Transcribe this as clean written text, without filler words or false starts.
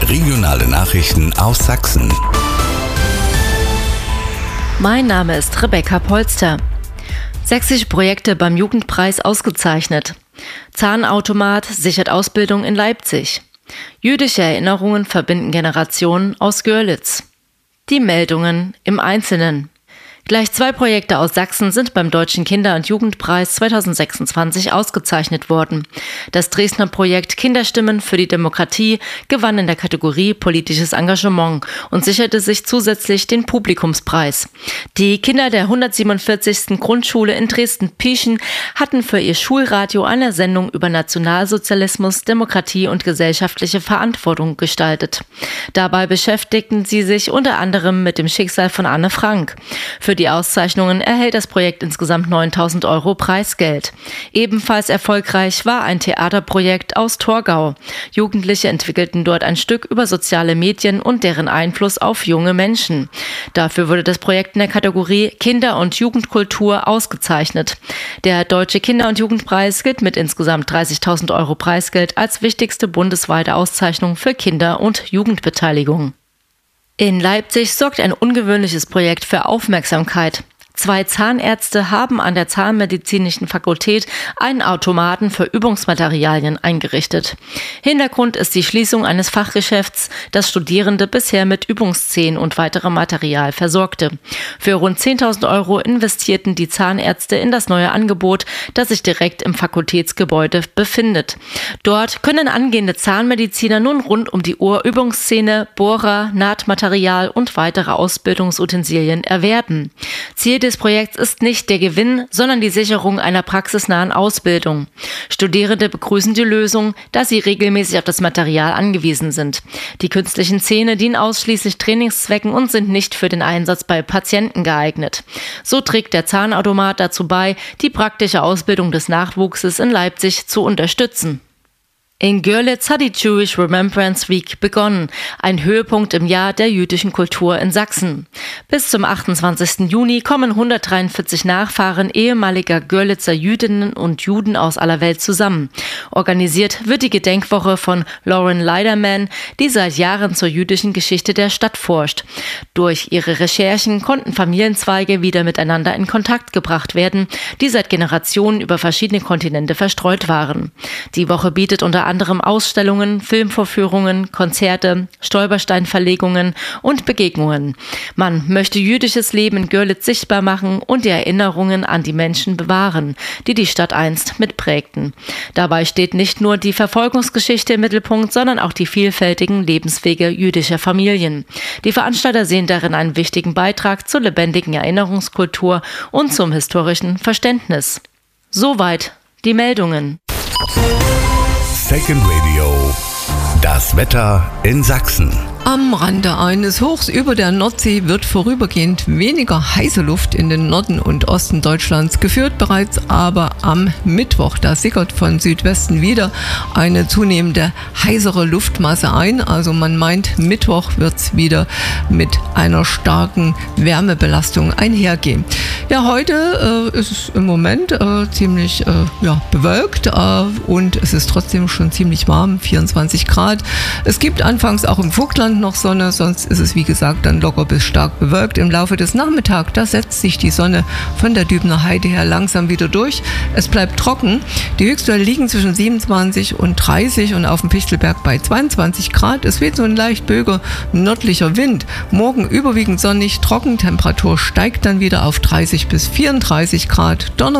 Regionale Nachrichten aus Sachsen. Mein Name ist Rebecca Polster. Sächsische Projekte beim Jugendpreis ausgezeichnet. Zahnautomat sichert Ausbildung in Leipzig. Jüdische Erinnerungen verbinden Generationen aus Görlitz. Die Meldungen im Einzelnen. Gleich 2 Projekte aus Sachsen sind beim Deutschen Kinder- und Jugendpreis 2026 ausgezeichnet worden. Das Dresdner Projekt Kinderstimmen für die Demokratie gewann in der Kategorie Politisches Engagement und sicherte sich zusätzlich den Publikumspreis. Die Kinder der 147. Grundschule in Dresden-Pieschen hatten für ihr Schulradio eine Sendung über Nationalsozialismus, Demokratie und gesellschaftliche Verantwortung gestaltet. Dabei beschäftigten sie sich unter anderem mit dem Schicksal von Anne Frank. Für die Auszeichnungen erhält das Projekt insgesamt 9.000 € Preisgeld. Ebenfalls erfolgreich war ein Theaterprojekt aus Torgau. Jugendliche entwickelten dort ein Stück über soziale Medien und deren Einfluss auf junge Menschen. Dafür wurde das Projekt in der Kategorie Kinder- und Jugendkultur ausgezeichnet. Der Deutsche Kinder- und Jugendpreis gilt mit insgesamt 30.000 € Preisgeld als wichtigste bundesweite Auszeichnung für Kinder- und Jugendbeteiligung. In Leipzig sorgt ein ungewöhnliches Projekt für Aufmerksamkeit. 2 Zahnärzte haben an der Zahnmedizinischen Fakultät einen Automaten für Übungsmaterialien eingerichtet. Hintergrund ist die Schließung eines Fachgeschäfts, das Studierende bisher mit Übungszähnen und weiterem Material versorgte. Für rund 10.000 € investierten die Zahnärzte in das neue Angebot, das sich direkt im Fakultätsgebäude befindet. Dort können angehende Zahnmediziner nun rund um die Uhr Übungszähne, Bohrer, Nahtmaterial und weitere Ausbildungsutensilien erwerben. Ziel des Projekts ist nicht der Gewinn, sondern die Sicherung einer praxisnahen Ausbildung. Studierende begrüßen die Lösung, da sie regelmäßig auf das Material angewiesen sind. Die künstlichen Zähne dienen ausschließlich Trainingszwecken und sind nicht für den Einsatz bei Patienten geeignet. So trägt der Zahnautomat dazu bei, die praktische Ausbildung des Nachwuchses in Leipzig zu unterstützen. In Görlitz hat die Jewish Remembrance Week begonnen, ein Höhepunkt im Jahr der jüdischen Kultur in Sachsen. Bis zum 28. Juni kommen 143 Nachfahren ehemaliger Görlitzer Jüdinnen und Juden aus aller Welt zusammen. Organisiert wird die Gedenkwoche von Lauren Leiderman, die seit Jahren zur jüdischen Geschichte der Stadt forscht. Durch ihre Recherchen konnten Familienzweige wieder miteinander in Kontakt gebracht werden, die seit Generationen über verschiedene Kontinente verstreut waren. Die Woche bietet unter anderem Ausstellungen, Filmvorführungen, Konzerte, Stolpersteinverlegungen und Begegnungen. Man möchte jüdisches Leben in Görlitz sichtbar machen und die Erinnerungen an die Menschen bewahren, die die Stadt einst mitprägten. Dabei steht nicht nur die Verfolgungsgeschichte im Mittelpunkt, sondern auch die vielfältigen Lebenswege jüdischer Familien. Die Veranstalter sehen darin einen wichtigen Beitrag zur lebendigen Erinnerungskultur und zum historischen Verständnis. Soweit die Meldungen. Second Radio. Das Wetter in Sachsen. Am Rande eines Hochs über der Nordsee wird vorübergehend weniger heiße Luft in den Norden und Osten Deutschlands geführt, bereits aber am Mittwoch. Da sickert von Südwesten wieder eine zunehmende heißere Luftmasse ein. Also man meint, Mittwoch wird es wieder mit einer starken Wärmebelastung einhergehen. Ja, heute ist es im Moment ziemlich bewölkt und es ist trotzdem schon ziemlich warm, 24 Grad. Es gibt anfangs auch im Vogtland noch Sonne, sonst ist es wie gesagt dann locker bis stark bewölkt. Im Laufe des Nachmittags, da setzt sich die Sonne von der Dübener Heide her langsam wieder durch. Es bleibt trocken. Die Höchstwerte liegen zwischen 27 und 30 und auf dem Pichtelberg bei 22 Grad. Es weht so ein leicht böiger nördlicher Wind. Morgen überwiegend sonnig, trocken. Temperatur steigt dann wieder auf 30 bis 34 Grad.